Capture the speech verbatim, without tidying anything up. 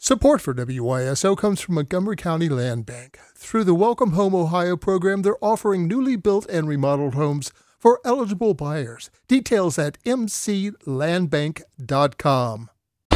Support for W Y S O comes from Montgomery County Land Bank. Through the Welcome Home Ohio program, they're offering newly built and remodeled homes for eligible buyers. Details at m c land bank dot com.